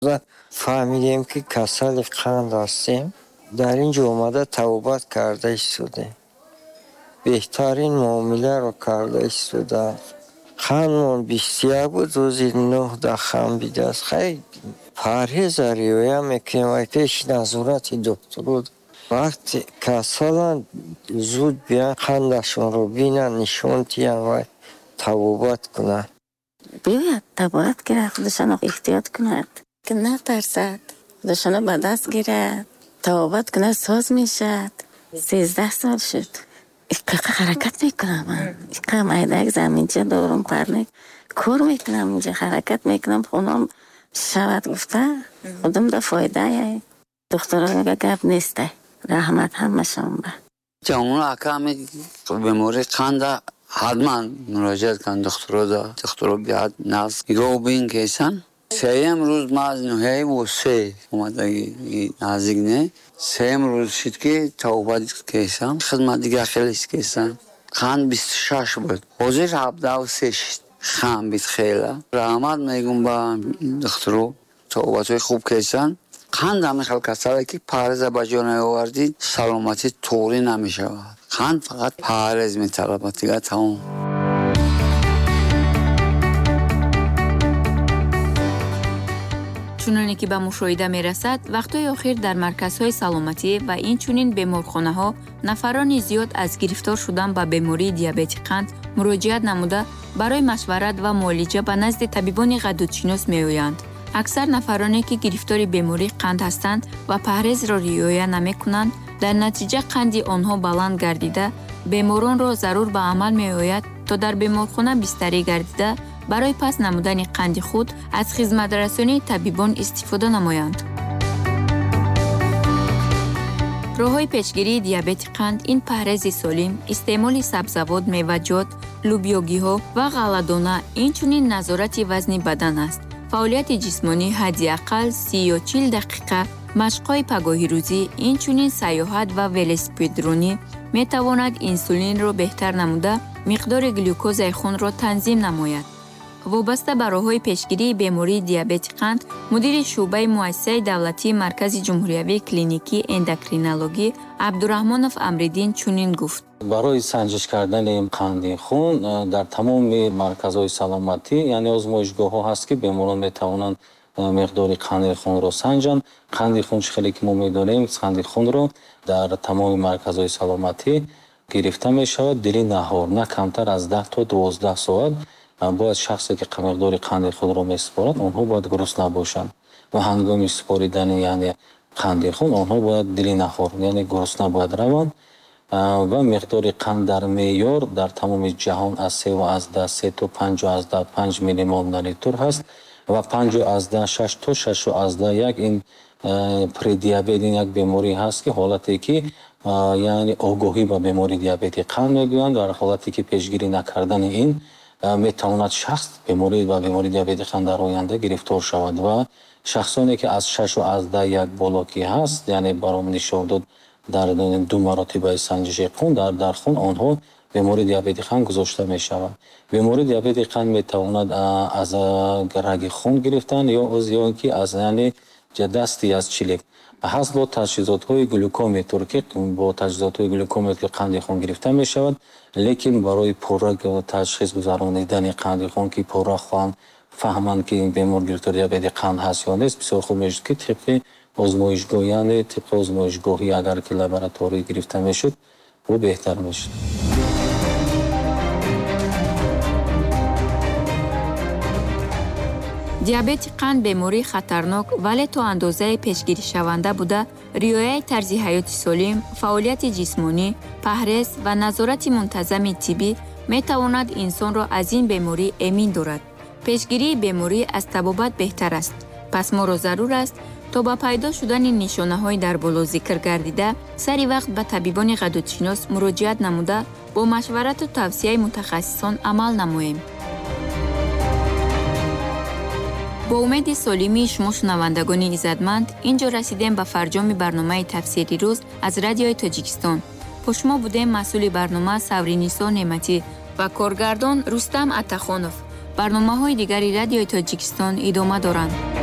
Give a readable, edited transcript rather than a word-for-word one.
фаҳмидем, ки касали қанд ҳастем. дар ин ҷо омада тавбат карда истодем. беҳтарин муомиларо карда истодам. қандмон 21 буд, рӯзи 9 дахам бидааст. хеле парҳеза риоя мекунем ва пеши назорати докторо. вақте касаланд зуд биён қандашонро бинанд, нишон диҳанд ва табобат кунанд. биёяд табобат гирад, худашонро эҳтиёт кунад, ки натарсад, худашонро ба даст гирад, табобат кунад, соз мешад. 13 сол шуд. иққа ҳаракат мекунам. иққа майдак заминча дорум, парник кор мекунам, инҷа ҳаракат мекунам, хунам шавад гуфта худамда фоидаи духтуроga гап нестай. раҳмат ҳамашон ба ҷавон аками бемори қанда ҳатман муроҷиат кан духтуро биад наз нигоҳ бин кесан. сеюм рӯз маз ноҳияи восе омадаги наздик не сеюм рӯз шид ки тавбат кесам. хизмат дига хелис кесам. қанд 26 буд, ҳозир 73 шид. хам бит хела раҳмат мегум ба духтуро, тавбатҳои хуб кесан. қанд ҳамихел касале ки парҳеза ба ҷо наоварди саломатӣ торӣ намешавад. қанд фақат парҳез металабад, дига тамом. чуноне ки ба мушоҳида мерасад, вақтҳои охир дар марказҳои саломатӣ ва инчунин беморхонаҳо нафарони зиёд аз гирифтор шудан ба бемории диабети қанд муроҷиат намуда барои машварат ва муолиҷа ба назди табибони ғадудшинос меоянд. аксар нафароне ки гирифтори бемории қанд ҳастанд ва парҳезро риоя намекунанд, дар натиҷа қанди онҳо баланд гардида, беморонро зарур ба амал меояд то дар беморхона бистарӣ гардида барои паст намудани қанди худ аз хизматрасонии табибон истифода намоянд. роҳҳои пешгирии диабети қанд ин парҳези солим, истеъмоли сабзавот, меваҷот, лӯбиёгиҳо ва ғалладона, инчунин назорати вазни бадан аст. фаъолияти ҷисмонӣ ҳадди ақал 30 ё 40 дақиқа, машқҳои пагоҳирӯзӣ, инчунин сайёҳат ва велосипедронӣ метавонад инсулинро беҳтар намуда миқдори глюкозаи хунро танзим намояд. вобаста ба роҳҳои пешгирии бемории диабети қанд, мудири шуъбаи муассисаи давлатии маркази ҷумҳуриявии клиникии эндокринологӣ Абдураҳмонов Амриддин чунин гуфт: барои санҷиш кардани қанди хун дар тамоми марказҳои саломатӣ, яъне озмоишгоҳҳо ҳаст ки беморон метавонанд миқдори қанди хунро санҷанд. қанди хун хеле ки мо медонем, қанди хунро дар тамоми марказҳои саломатӣ гирифта мешавад дили наҳор, на камтар аз 10 то 12 соат. бояд шахсе ки миқдори қанди худро месупорад, онҳо бояд гурусна бошанд ва ҳангоми супоридани яъне қанди хун онҳо бояд дили наҳор, яъне гурусна бояд раванд ва миқдори қанд дар меъёр дар тамоми ҷаҳон аз 3,3 то 5,5 миллимол на литр ҳаст ва 5,6 то 6,1 ин предиабет, ин як беморӣ ҳаст ки ҳолате ки яъне огоҳӣ ба бемории диабети қанд мегӯянд. дар ҳолате ки пешгирӣ накардани ин метавонад шахс бемории диабети қанд дар оянда гирифтор шавад ва шахсоне ки аз 6,1 боло ки ҳаст, яъне баром нишон дод дар 2 маротибаи санҷиши хун дар хун, онҳо бемории диабети қанд гузошта мешавад. бемории диабети қанд метавонад аз раги хун гирифтан ё ки аз яъне дасти аз чилик ҳаст бо таҷҳизотҳои глюкометр ки бо таҷҳизотҳои глюкометр қанди хун гирифта мешавад, лекин барои пурра ташхис гузаронидани қанди хун ки пурра хоҳанд фаҳманд ки ин бемор гирифтори диабети қанд ҳаст ё нест, бисёр хуб мешуд ки тибқи озмоишгоҳ, яъне тибқи озмоишгоҳӣ агар ки лабораторӣ гирифта мешуд, ӯ беҳтар мешуд. диабети қанд бемории хатарнок вале то андозае пешгиришаванда буда, риояи тарзи ҳаёти солим, фаъолияти ҷисмонӣ, паҳрез ва назорати мунтазами тиббӣ метавонад инсонро аз ин беморӣ эмин дорад. пешгирии беморӣ аз табобат беҳтар аст. пас моро зарур аст то ба пайдо шудани нишонаҳои дар боло зикр гардида, сари вақт ба табибони ғадудшинос муроҷиат намуда, бо машварату тавсияи мутахассисон амал намоем. бо умеди солимии шумо шунавандагони иззатманд, инҷо расидем ба фарҷоми барномаи тафсири рӯз аз Радиои Тоҷикистон. бо шумо будем масъули барнома Савринисо Неъматӣ ва коргардон Рустам Атахонов. барномаҳои дигари Радиои Тоҷикистон идома доранд.